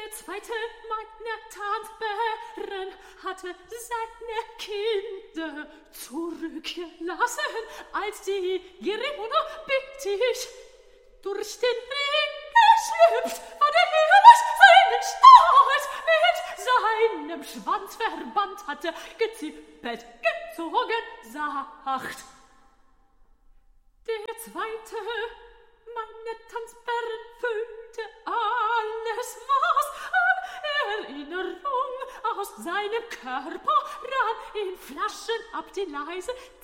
Der zweite meiner Tanzbären hatte seine Kinder zurückgelassen, als die Jeremona bittig durch den Ring geschlüpft, war der Hermes seinen Stolz mit seinem Schwanz verbannt hatte, gezippet, gezogen, sacht. Der zweite meine Tanzbären füllte alles, was an Erinnerung aus seinem Körper rann in Flaschen ab, die leise